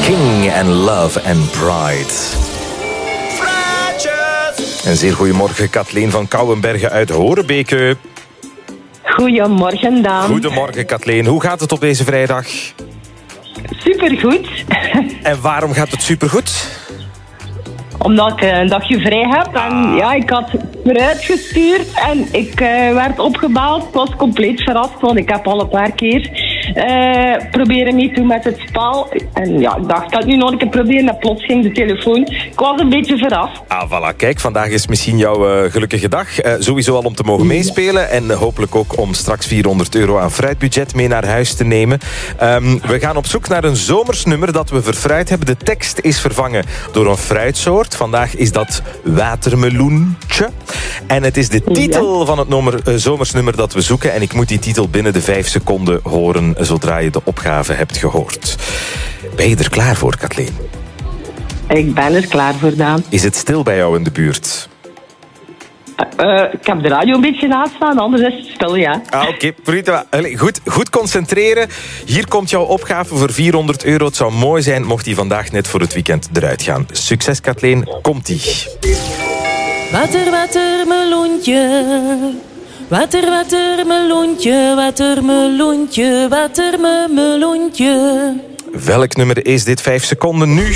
King and Love and Pride. Een zeer goedemorgen, Kathleen van Kouwenbergen uit Horebeke. Goedemorgen, Daan. Goedemorgen, Kathleen. Hoe gaat het op deze vrijdag? Supergoed. En waarom gaat het supergoed? Omdat ik een dagje vrij heb. En ja, ik had eruit gestuurd en ik werd opgebeld. Ik was compleet verrast, want ik heb al een paar keer proberen meedoen met het spel. En ja, ik dacht, ik ga het nu nog een keer proberen. En plots ging de telefoon. Ik was een beetje verrast. Voilà, kijk, vandaag is misschien jouw gelukkige dag. Sowieso al om te mogen meespelen. En hopelijk ook om straks €400 aan fruitbudget mee naar huis te nemen. We gaan op zoek naar een zomersnummer dat we verfruit hebben. De tekst is vervangen door een fruitsoort. Vandaag is dat watermeloentje. En het is de titel van het zomersnummer dat we zoeken. En ik moet die titel binnen de 5 seconden horen zodra je de opgave hebt gehoord. Ben je er klaar voor, Kathleen? Ik ben er klaar voor, Daan. Is het stil bij jou in de buurt? Ik heb de radio een beetje naast staan, anders is het stil, ja. Oké, prima. Goed concentreren. Hier komt jouw opgave voor €400. Het zou mooi zijn mocht die vandaag net voor het weekend eruit gaan. Succes, Kathleen. Komt-ie. Water, watermeloentje. Water, watermeloentje. Watermeloentje. Watermeloentje. Welk nummer is dit? 5 seconden nu.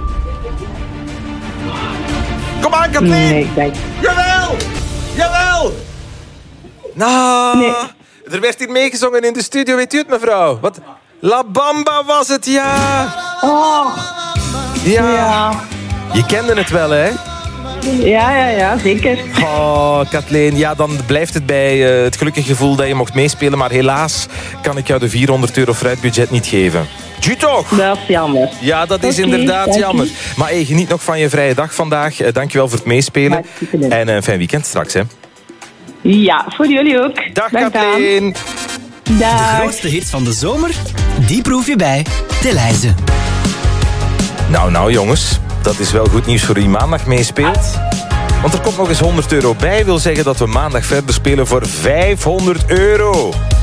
Kom aan, Kathleen. Nee, ik denk... Jawel! Jawel! Nou, Nee. Er werd hier meegezongen in de studio. Weet u het, mevrouw? Wat? La Bamba was het, ja! Oh, Ja. ja. Je kende het wel, hè? Ja, zeker. Oh, Kathleen, ja, dan blijft het bij het gelukkige gevoel dat je mocht meespelen. Maar helaas kan ik jou de €400 fruitbudget niet geven. Tju toch? Dat is jammer. Ja, dat is Oké, inderdaad dank jammer. u. Maar hey, geniet nog van je vrije dag vandaag. Dankjewel voor het meespelen. Hartstikke leuk. En een fijn weekend straks, hè. Ja, voor jullie ook. Dag, Dank aan. Kathleen. De Dag. grootste hits van de zomer, die proef je bij Telijze. Nou, jongens. Dat is wel goed nieuws voor wie maandag meespeelt. Want er komt nog eens €100 bij. Wil zeggen dat we maandag verder spelen voor €500.